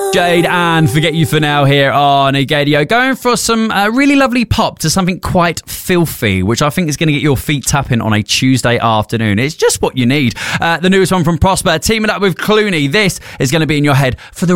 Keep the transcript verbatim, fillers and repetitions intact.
Jade and Forget You For Now here on Gadio, going for some uh, really lovely pop to something quite filthy, which I think is going to get your feet tapping on a Tuesday afternoon. It's just what you need. Uh, the newest one from Prosper, teaming up with Clooney. This is going to be in your head for the